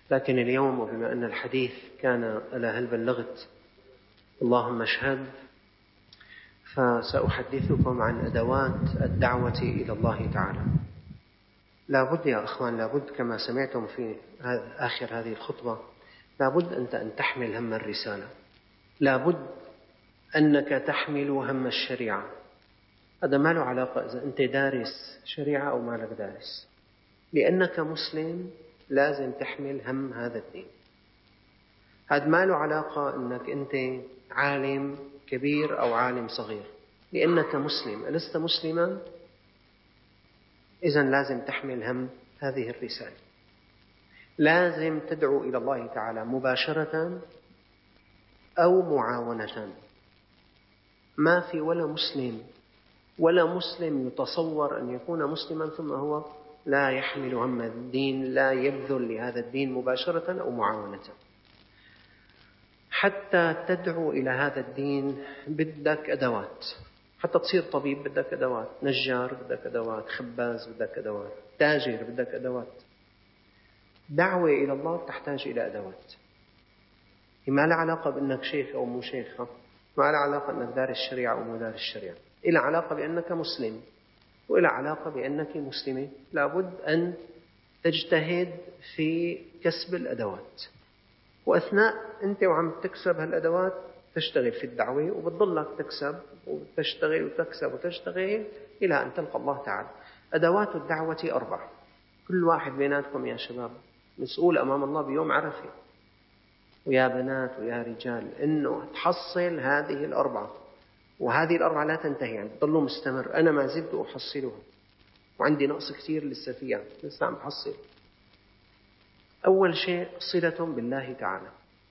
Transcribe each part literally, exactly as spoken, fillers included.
لكن اليوم وبما أن الحديث كان ألا هل بلغت اللهم اشهد، فسأحدثكم عن أدوات الدعوة إلى الله تعالى. لا بد يا أخوان، لا بد كما سمعتم في آخر هذه الخطبة، لا بد أنت أن تحمل هم الرسالة، لا بد أنك تحمل هم الشريعة. هذا ما له علاقة إذا أنت دارس شريعة أو ما لك دارس، لأنك مسلم لازم تحمل هم هذا الدين. هذا ما له علاقة أنك أنت عالم كبير أو عالم صغير، لأنك مسلم. ألست مسلما؟ إذن لازم تحمل هم هذه الرسالة، لازم تدعو إلى الله تعالى مباشرة أو معاونة. ما في ولا مسلم ولا مسلم يتصور أن يكون مسلما ثم هو لا يحمل هم الدين، لا يبذل لهذا الدين مباشرة أو معاونة. حتى تدعو إلى هذا الدين بدك أدوات، حتى تصير طبيب بدك أدوات، نجار بدك أدوات، خباز بدك أدوات، تاجر بدك أدوات. دعوة إلى الله تحتاج إلى أدوات. ما لا علاقة بأنك شيخ أو مو شيخ، ما لا علاقة أنك دارس الشريعة أو مو دارس الشريعة، إلى علاقة بأنك مسلم، وإلى علاقة بأنك مسلمة. لابد أن تجتهد في كسب الأدوات، وأثناء أنت وعم تكسب هالأدوات تشتغل في الدعوة، وبتضلك تكسب وتشتغل وتكسب وتشتغل إلى أن تلقى الله تعالى. أدوات الدعوة أربع، كل واحد بيناتكم يا شباب مسؤول أمام الله بيوم عرفة، ويا بنات ويا رجال، إنه تحصل هذه الأربعة. وهذه الأربعة لا تنتهي، يعني تضلوا مستمر. أنا ما زلت أحصلها وعندي نقص كثير لسه فيها، لسه عم بحصل. أول شيء صلة بالله تعالى.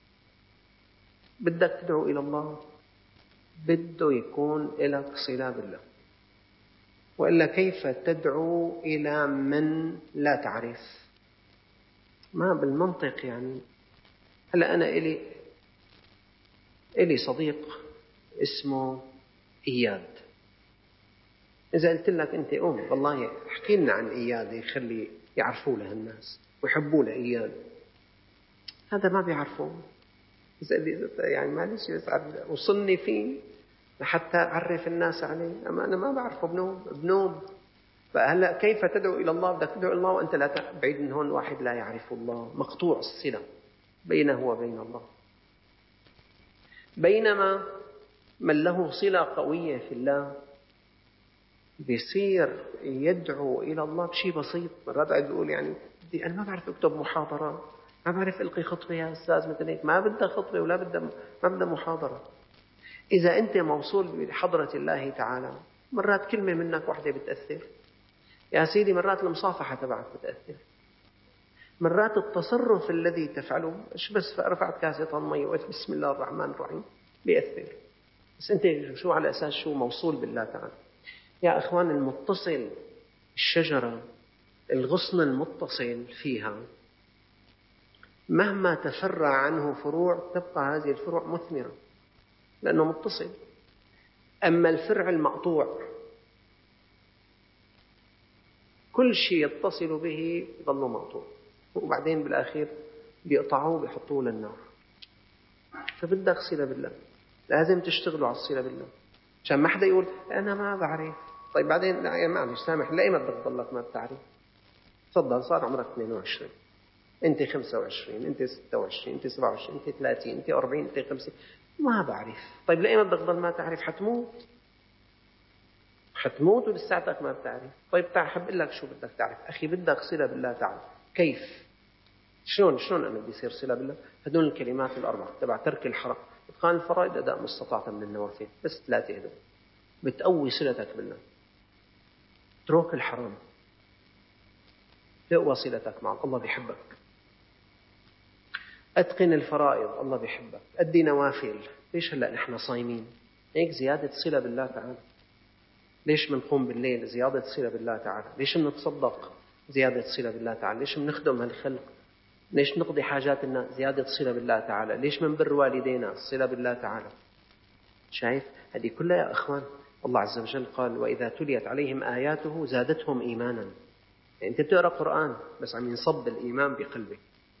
بدك تدعو إلى الله، بده يكون لك صلة بالله، وإلا كيف تدعو إلى من لا تعرف؟ ما بالمنطق. يعني هلأ أنا إلي إلي صديق اسمه إياد. إذا قلت لك أنت أم والله احكي لنا عن إياد يخلي يعرفوا له الناس ويحبوا له إياد، هذا ما بيعرفوه. يعني معلش بس وصلني فيه لحتى أعرف الناس عليه، أما أنا ما بعرفه بنوم بنوم. فهلا كيف تدعو إلى الله؟ بدك تدعو إلى الله وأنت لا بعيد من هون، واحد لا يعرف الله، مقطوع الصلة بينه وبين الله. بينما من له صلة قوية في الله بيصير يدعو إلى الله بشيء بسيط. مرات يقول يعني أنا ما بعرف أكتب محاضرة، ما بعرف ألقي خطبة يا أستاذ مثل هيك، ما بدها خطبة ولا بدها ما بدها محاضرة. إذا أنت موصول بحضرة الله تعالى، مرات كلمة منك واحدة بتأثر يا سيدي، مرات المصافحة تبعك بتأثر، مرات التصرف الذي تفعله مش بس رفعت كاسة المي وقلت بسم الله الرحمن الرحيم بيأثر. بس أنت شو على أساس شو موصول بالله تعالى. يا أخوان المتصل، الشجرة الغصن المتصل فيها مهما تفرع عنه فروع تبقى هذه الفروع مثمرة لأنه متصل. أما الفرع المقطوع كل شيء يتصل به يظل مقطوع، وبعدين بالأخير بيقطعوه بيحطوه للنار. فبدك صلة بالله، لازم تشتغلوا على الصلة بالله عشان ما حدا يقول أنا ما بعرف. طيب بعدين لا معلش سامح، لا ما بدك تضلك ما بتعرف. تفضل صار عمرك اثنين وعشرين، أنت خمسة وعشرين، أنت ستة وعشرين، أنت سبعة وعشرين، أنت ثلاثين، أنت أربعين، أنت خمسين، ما بعرف. طيب لا ما بدك تضل ما تعرف؟ حتموت حتموت ولساتك ما بتعرف. طيب تعال حب لك شو بدك تعرف أخي، بدك صلة بالله تعالى. كيف؟ شلون شلون أنا بدي يصير صلة بالله؟ هدول الكلمات الأربعة تبع ترك الحرام، إتقان الفرائض، أداء ما استطعت من النوافل، بس ثلاثة هدول بتقوي صلتك بالله. ترك الحرام تقوى صلتك مع الله، بيحبك. أتقن الفرائض، الله بيحبك. أدي نوافل. ليش هلأ نحن صايمين؟ هيك زيادة صلة بالله تعالى. ليش منقوم بالليل؟ زيادة صلة بالله تعالى. ليش منتصدق؟ زيادة صلة بالله تعالى. ليش منخدم هالخلق؟ ليش نقضي حاجات الناس؟ زيادة صلة بالله تعالى. ليش منبر والدينا؟ صلة بالله تعالى. شايف؟ هذه كلها يا أخوان الله عز وجل قال وإذا تليت عليهم آياته زادتهم إيمانا. يعني أنت بتقرأ قرآن بس عم ينصب الإيمان بقلبك.